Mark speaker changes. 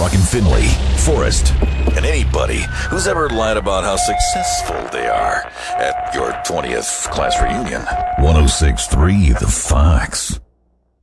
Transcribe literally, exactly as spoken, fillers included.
Speaker 1: Talking Finley, Forrest, and anybody who's ever lied about how successful they are at your twentieth class reunion. one oh six point three The Fox.